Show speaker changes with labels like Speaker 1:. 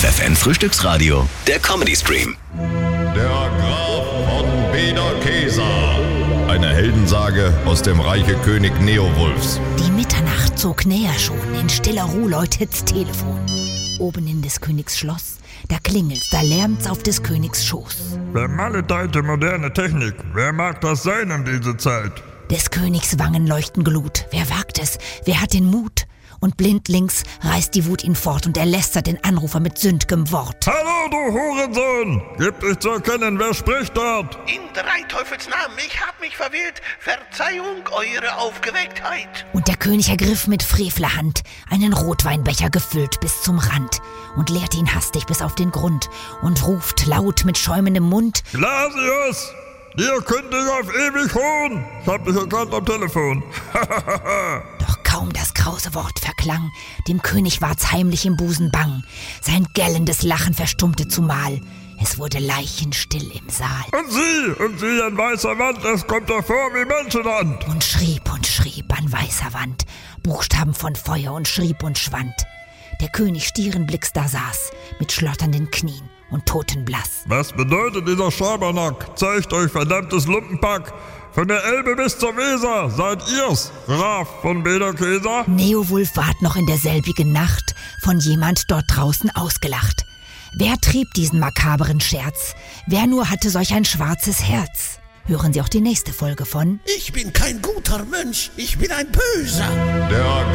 Speaker 1: FFN Frühstücksradio, der Comedy-Stream.
Speaker 2: Der Graf von Bederkesa. Eine Heldensage aus dem Reiche König Neowulfs.
Speaker 3: Die Mitternacht zog näher schon, in stiller Ruhe läutet's Telefon. Oben in des Königs Schloss, da klingelt's, da lärmt's auf des Königs Schoß.
Speaker 4: Vermaledeite moderne Technik, wer mag das sein in dieser Zeit?
Speaker 3: Des Königs Wangen leuchten Glut, wer wagt es, wer hat den Mut? Und blindlings reißt die Wut ihn fort und er lästert den Anrufer mit sünd'gem Wort.
Speaker 4: Hallo, du Hurensohn! Gib dich zu erkennen, wer spricht dort?
Speaker 5: In drei Teufels Namen, ich hab mich verwählt. Verzeihung, eure Aufgewecktheit.
Speaker 3: Und der König ergriff mit frevler Hand einen Rotweinbecher gefüllt bis zum Rand und leerte ihn hastig bis auf den Grund und ruft laut mit schäumendem Mund:
Speaker 4: Blasius! Dir kündig auf ewig hohn! Ich hab dich erkannt am Telefon.
Speaker 3: Doch kaum das krause Wort verklang, dem König ward's heimlich im Busen bang. Sein gellendes Lachen verstummte zumal. Es wurde leichenstill im Saal.
Speaker 4: Und sie an weißer Wand, es kommt hervor wie Menschenhand.
Speaker 3: Und schrieb an weißer Wand, Buchstaben von Feuer und schrieb und schwand. Der König stierenblicks da saß, mit schlotternden Knien und totenblass.
Speaker 4: Was bedeutet dieser Schabernack? Zeigt euch, verdammtes Lumpenpack! Von der Elbe bis zur Weser, seid ihr's, Graf von Bederkesa?
Speaker 3: Neowulf ward noch in derselbigen Nacht von jemand dort draußen ausgelacht. Wer trieb diesen makaberen Scherz? Wer nur hatte solch ein schwarzes Herz? Hören Sie auch die nächste Folge von
Speaker 5: Ich bin kein guter Mönch, ich bin ein Böser.
Speaker 2: Der